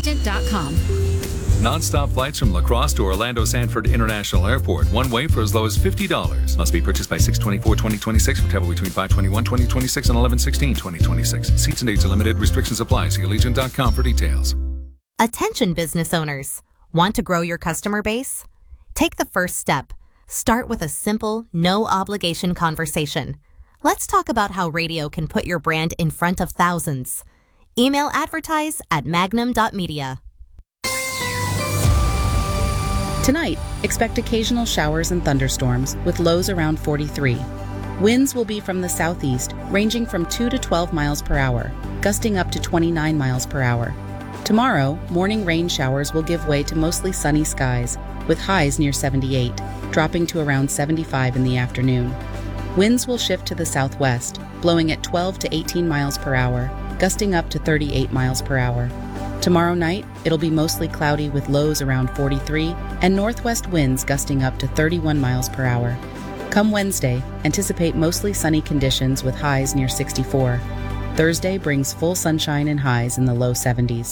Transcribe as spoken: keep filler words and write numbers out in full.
Allegiant dot com. Non-stop flights from La Crosse to Orlando Sanford International Airport. One way for as low as fifty dollars. Must be purchased by six twenty-four twenty twenty-six for travel between five twenty-one twenty twenty-six and eleven sixteen twenty twenty-six. Seats and dates are limited. Restrictions apply. See Allegiant dot com for details. Attention business owners. Want to grow your customer base? Take the first step. Start with a simple, no-obligation conversation. Let's talk about how radio can put your brand in front of thousands. Email advertise at magnum dot media. Tonight, expect occasional showers and thunderstorms with lows around forty-three. Winds will be from the southeast, ranging from two to twelve miles per hour, gusting up to twenty-nine miles per hour. Tomorrow, morning rain showers will give way to mostly sunny skies, with highs near seventy-eight, dropping to around seventy-five in the afternoon. Winds will shift to the southwest, blowing at twelve to eighteen miles per hour, gusting up to thirty-eight miles per hour. Tomorrow night, it'll be mostly cloudy with lows around forty-three and northwest winds gusting up to thirty-one miles per hour. Come Wednesday, anticipate mostly sunny conditions with highs near sixty-four. Thursday brings full sunshine and highs in the low seventies.